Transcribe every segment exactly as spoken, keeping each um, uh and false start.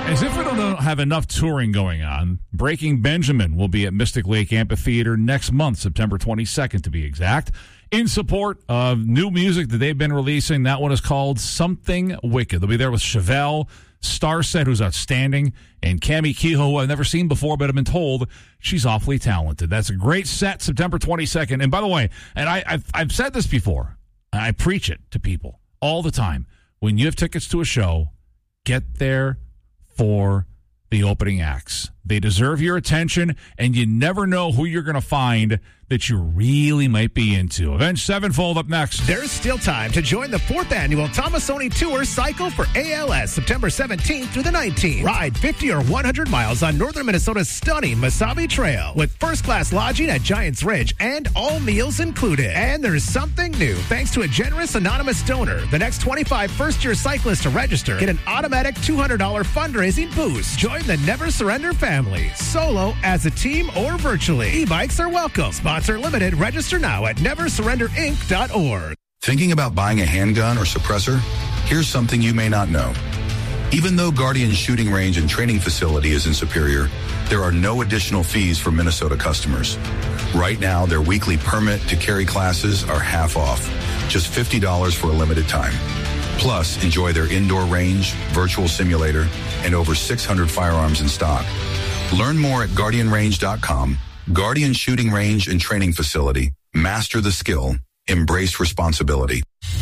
As if we don't have enough touring going on, Breaking Benjamin will be at Mystic Lake Amphitheater next month, September twenty-second to be exact, in support of new music that they've been releasing. That one is called Something Wicked. They'll be there with Chevelle, Starset, who's outstanding, and Cammie Kehoe, who I've never seen before, but I've been told she's awfully talented. That's a great set, September twenty-second. And by the way, and I, I've, I've said this before, I preach it to people all the time. When you have tickets to a show, get there for the opening acts. They deserve your attention, and you never know who you're going to find that you really might be into. Avenged Sevenfold up next. There's still time to join the fourth annual Tomasoni Tour Cycle for A L S, September seventeenth through the nineteenth. Ride fifty or one hundred miles on northern Minnesota's stunning Mesabi Trail with first-class lodging at Giants Ridge and all meals included. And there's something new. Thanks to a generous anonymous donor, the next twenty-five first-year cyclists to register get an automatic two hundred dollars fundraising boost. Join the Never Surrender family, solo, as a team, or virtually. E-bikes are welcome. Sponsor limited. Register now at never surrender inc dot org. Thinking about buying a handgun or suppressor? Here's something you may not know. Even though Guardian Shooting Range and Training Facility is in Superior, there are no additional fees for Minnesota customers. Right now, their weekly permit to carry classes are half off, just fifty dollars for a limited time. Plus, enjoy their indoor range, virtual simulator, and over six hundred firearms in stock. Learn more at guardian range dot com. Guardian Shooting Range and Training Facility. Master the skill. Embrace responsibility.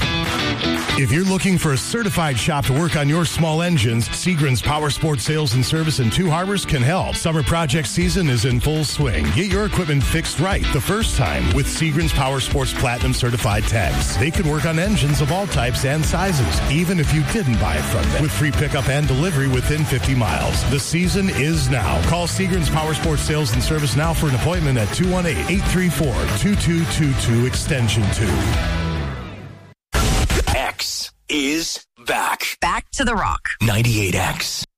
If you're looking for a certified shop to work on your small engines, Seagram's Power Sports Sales and Service in Two Harbors can help. Summer project season is in full swing. Get your equipment fixed right the first time with Seagram's Power Sports Platinum Certified Techs. They can work on engines of all types and sizes, even if you didn't buy it from them, with free pickup and delivery within fifty miles. The season is now. Call Seagram's Power Sports Sales and Service now for an appointment at two one eight, eight three four, two two two two, extension two. X is back. Back to the Rock. ninety-eight X.